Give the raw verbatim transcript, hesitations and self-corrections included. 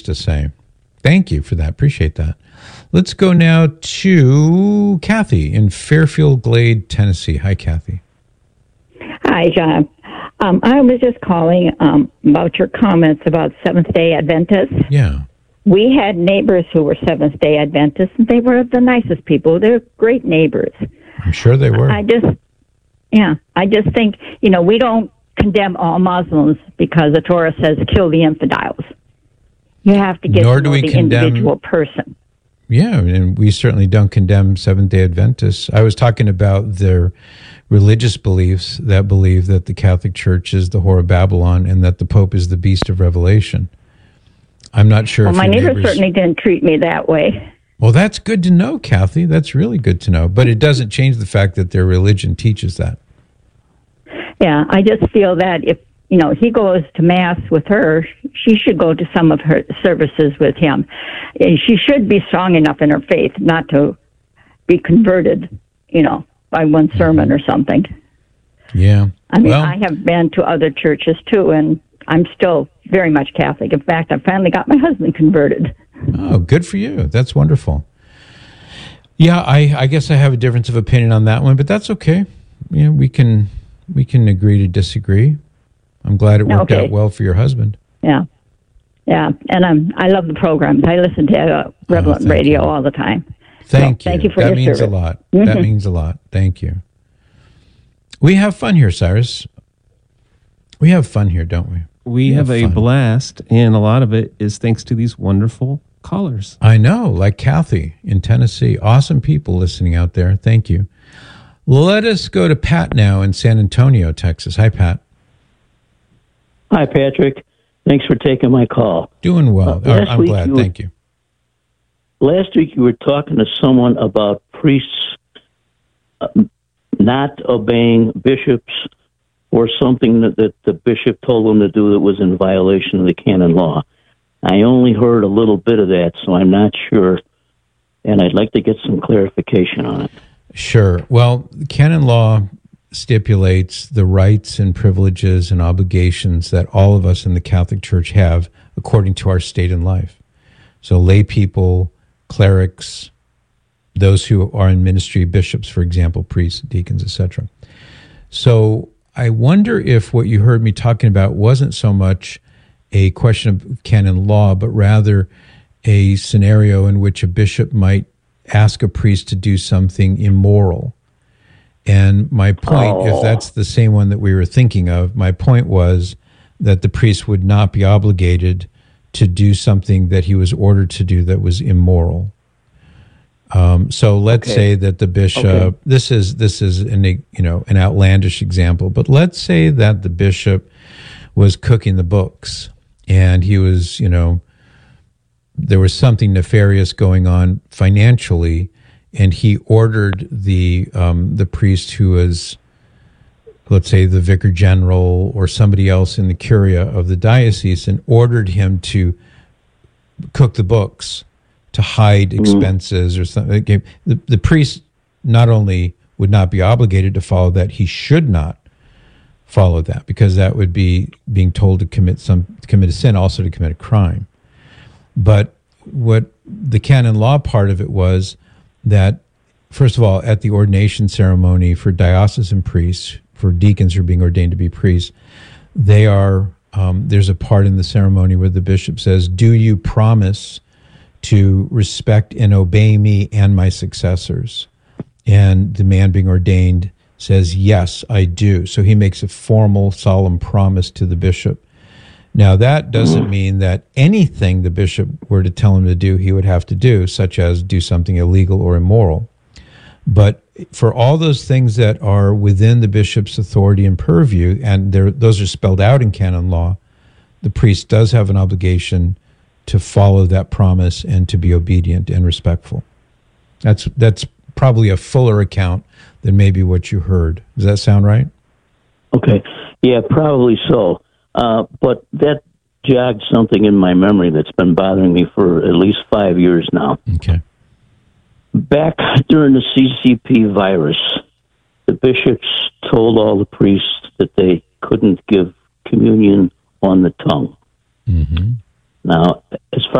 to say. Thank you for that. Appreciate that. Let's go now to Kathy in Fairfield Glade, Tennessee. Hi, Kathy. Hi, John. Um, I was just calling um, about your comments about Seventh-day Adventists. Yeah. We had neighbors who were Seventh-day Adventists, and they were the nicest people. They're great neighbors. I'm sure they were. I just, yeah, I just think, you know, we don't condemn all Muslims because the Torah says kill the infidels. You have to get Nor to do know we the condemn, individual person. Yeah, and we certainly don't condemn Seventh-day Adventists. I was talking about their religious beliefs that believe that the Catholic Church is the whore of Babylon and that the Pope is the beast of Revelation. I'm not sure Well, if my your neighbors, neighbors certainly didn't treat me that way. Well, that's good to know, Kathy. That's really good to know. But it doesn't change the fact that their religion teaches that. Yeah, I just feel that if, you know, he goes to Mass with her, she should go to some of her services with him. And she should be strong enough in her faith not to be converted, you know, by one sermon or something. Yeah. I mean, well, I have been to other churches, too, and I'm still very much Catholic. In fact, I finally got my husband converted. Oh, good for you. That's wonderful. Yeah, I, I guess I have a difference of opinion on that one, but that's okay. You know, we can we can agree to disagree. I'm glad it worked okay. out well for your husband. Yeah. Yeah, and I'm, I love the programs. I listen to uh, Relevant oh, Radio you. all the time. Thank so, you. Thank you for that your means service. a lot. Mm-hmm. That means a lot. Thank you. We have fun here, Cyrus. We have fun here, don't we? We, we have, have a fun. blast, and a lot of it is thanks to these wonderful callers. I know, like Kathy in Tennessee. Awesome people listening out there. Thank you. Let us go to Pat now in San Antonio, Texas. Hi, Pat. Hi, Patrick. Thanks for taking my call. Doing well. Uh, I'm glad. You Thank you. Last week you were talking to someone about priests uh, not obeying bishops or something that, that the bishop told them to do that was in violation of the canon law. I only heard a little bit of that, so I'm not sure, and I'd like to get some clarification on it. Sure. Well, canon law stipulates the rights and privileges and obligations that all of us in the Catholic Church have according to our state in life. So lay people, clerics, those who are in ministry, bishops, for example, priests, deacons, et cetera. So I wonder if what you heard me talking about wasn't so much a question of canon law, but rather a scenario in which a bishop might ask a priest to do something immoral. And my point, oh. if that's the same one that we were thinking of, my point was that the priest would not be obligated to do something that he was ordered to do that was immoral. Um, so let's okay. say that the bishop, okay. this is this is an you know an outlandish example, but let's say that the bishop was cooking the books and he was, you know, there was something nefarious going on financially, and he ordered the um, the priest who was, let's say, the vicar general or somebody else in the curia of the diocese, and ordered him to cook the books to hide expenses mm. or something. The, the priest not only would not be obligated to follow that, he should not follow that, because that would be being told to commit some to commit a sin, also to commit a crime. But what the canon law part of it was that, first of all, at the ordination ceremony for diocesan priests, for deacons who are being ordained to be priests, they are um, there's a part in the ceremony where the bishop says, "Do you promise to respect and obey me and my successors?" And the man being ordained says, "Yes, I do." So he makes a formal, solemn promise to the bishop. Now, that doesn't mean that anything the bishop were to tell him to do, he would have to do, such as do something illegal or immoral. But for all those things that are within the bishop's authority and purview, and those are spelled out in canon law, the priest does have an obligation to follow that promise and to be obedient and respectful. That's that's probably a fuller account than maybe what you heard. Does that sound right? Okay. Yeah, probably so. Uh, but that jogged something in my memory that's been bothering me for at least five years now. Okay. Back during the C C P virus, the bishops told all the priests that they couldn't give communion on the tongue. Mm-hmm. Now, as far